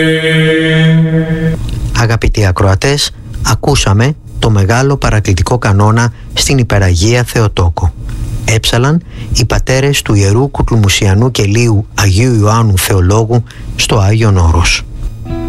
Αγαπητοί ακροατές, ακούσαμε το μεγάλο παρακλητικό κανόνα στην Υπεραγία Θεοτόκο. Έψαλαν οι πατέρες του Ιερού Κουκλουμουσιανού Κελίου Αγίου Ιωάννου Θεολόγου στο Άγιον Όρος.